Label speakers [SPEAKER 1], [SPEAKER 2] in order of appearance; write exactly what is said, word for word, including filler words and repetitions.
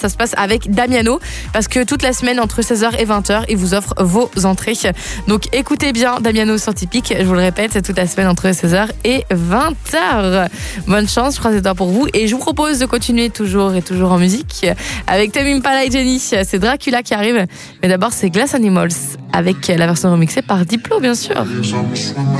[SPEAKER 1] ça se passe avec Damiano, parce que toute la semaine, entre seize heures et vingt heures, il vous offre vos entrées. Donc écoutez bien Damiano sur Tipeee, je vous le répète, c'est toute la semaine entre seize heures et vingt heures. Bonne chance, je croise les doigts pour vous. Et je vous propose de continuer toujours et toujours en musique avec Tame Impala et Jenny. C'est Dracula qui arrive, mais d'abord c'est Glass Animals avec la version remixée par Diplo, bien sûr.